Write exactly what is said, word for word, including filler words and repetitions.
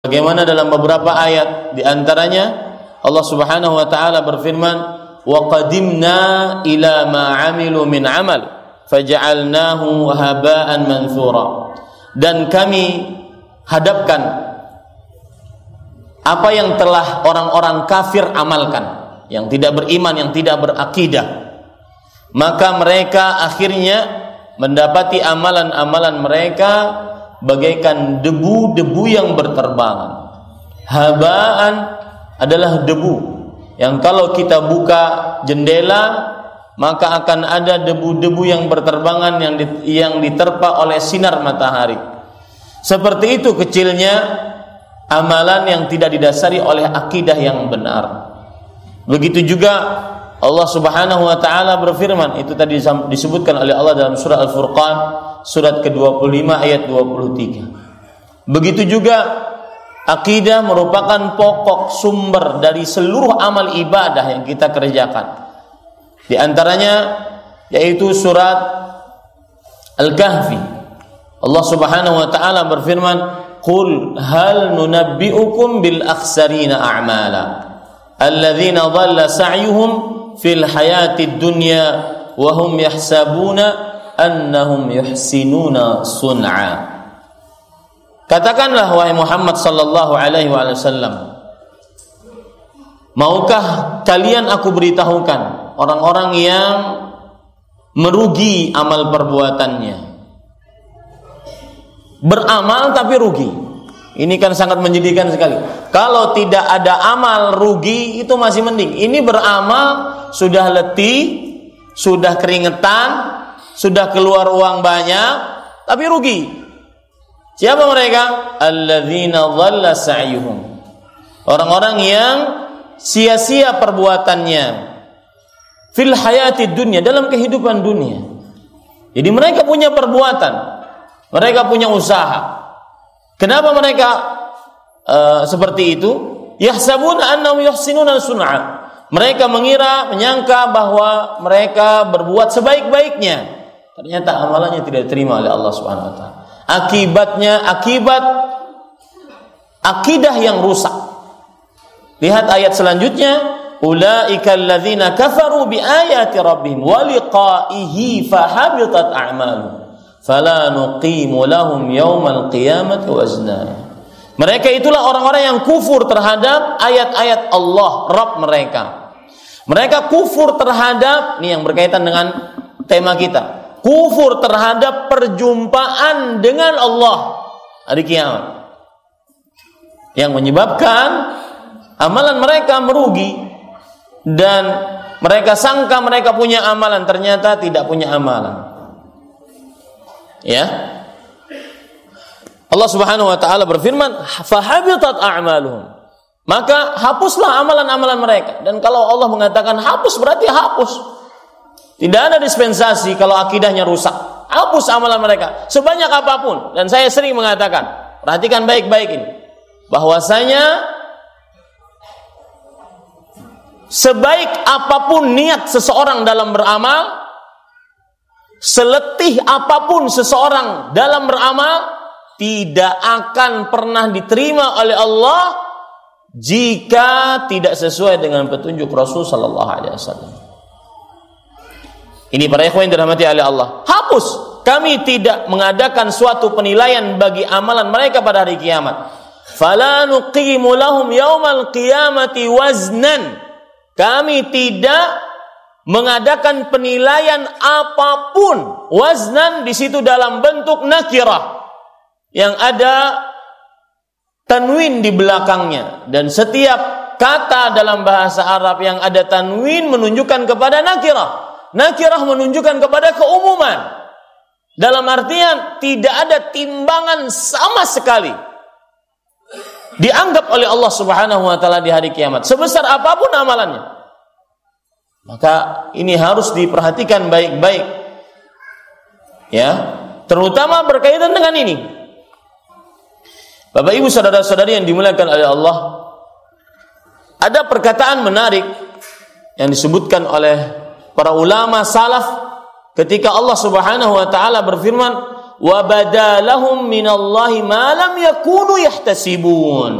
Bagaimana dalam beberapa ayat di antaranya Allah Subhanahu wa taala berfirman, "Wa qadimna ila ma 'amilu min 'amal faj'alnahu haba'an manthura." Dan kami hadapkan apa yang telah orang-orang kafir amalkan, yang tidak beriman, yang tidak berakidah, maka mereka akhirnya mendapati amalan-amalan mereka bagaikan debu-debu yang berterbangan. Habaan adalah debu yang kalau kita buka jendela maka akan ada debu-debu yang berterbangan yang di, yang diterpa oleh sinar matahari. Seperti itu kecilnya amalan yang tidak didasari oleh akidah yang benar. Begitu juga Allah Subhanahu wa taala berfirman, itu tadi disebutkan oleh Allah dalam surah Al-Furqan surat ke dua puluh lima ayat dua puluh tiga. Begitu juga akidah merupakan pokok sumber dari seluruh amal ibadah yang kita kerjakan. Di antaranya yaitu surat Al-Kahfi. Allah Subhanahu wa taala berfirman, "Qul hal nunabbi'ukum bil akhsarina a'mala alladzina dhalla sa'yuhum fil hayatid dunya wa hum yahsabuna annahum yuhsinuna sun'a." Katakanlah wahai Muhammad sallallahu alaihi wasallam, maukah kalian aku beritahukan orang-orang yang merugi amal perbuatannya, beramal tapi rugi. Ini kan sangat menyedihkan sekali. Kalau tidak ada amal rugi itu masih mending. Ini beramal sudah letih, sudah keringetan, sudah keluar uang banyak tapi rugi. Siapa mereka? Alladzina dhalla sa'yuhum. Orang-orang yang sia-sia perbuatannya fil hayatid dunya, dalam kehidupan dunia. Jadi mereka punya perbuatan, mereka punya usaha. Kenapa mereka uh, seperti itu? Yahsabuna annahum yuhsinuna sun'a. Mereka mengira, menyangka bahwa mereka berbuat sebaik-baiknya. Ternyata amalannya tidak diterima oleh Allah Subhanahu wa taala. Akibatnya akibat akidah yang rusak. Lihat ayat selanjutnya, ulaika alladzina kafaru biayati rabbihim wa liqa'ihi fahabitat a'maluhum fala nuqimu lahum yaumal qiyamati wazna. Mereka itulah orang-orang yang kufur terhadap ayat-ayat Allah Rabb mereka. Mereka kufur terhadap, ini yang berkaitan dengan tema kita, kufur terhadap perjumpaan dengan Allah hari kiamat, yang menyebabkan amalan mereka merugi. Dan mereka sangka mereka punya amalan, ternyata tidak punya amalan. Ya, Allah Subhanahu wa taala berfirman, fahabitat a'maluhum, maka hapuslah amalan-amalan mereka. Dan kalau Allah mengatakan hapus, berarti hapus. Tidak ada dispensasi kalau akidahnya rusak. Hapus amalan mereka sebanyak apapun. Dan saya sering mengatakan, perhatikan baik-baik ini, bahwasanya sebaik apapun niat seseorang dalam beramal, seletih apapun seseorang dalam beramal, tidak akan pernah diterima oleh Allah jika tidak sesuai dengan petunjuk Rasul sallallahu alaihi wasallam. Ini para ikhwan yang dirahmati oleh Allah. Hapus. Kami tidak mengadakan suatu penilaian bagi amalan mereka pada hari kiamat. Fala nuqimu lahum yaumal qiyamati waznan. Kami tidak mengadakan penilaian apapun. Waznan di situ dalam bentuk nakirah yang ada tanwin di belakangnya, dan setiap kata dalam bahasa Arab yang ada tanwin menunjukkan kepada nakirah. Nakirah menunjukkan kepada keumuman. Dalam artian tidak ada timbangan sama sekali dianggap oleh Allah Subhanahu wa taala di hari kiamat, sebesar apapun amalannya. Maka ini harus diperhatikan baik-baik. Ya, terutama berkaitan dengan ini. Bapak Ibu saudara-saudari yang dimuliakan oleh Allah, ada perkataan menarik yang disebutkan oleh para ulama salaf ketika Allah Subhanahu wa taala berfirman, wa badalahum minallahi ma lam yakunu yahtasibun.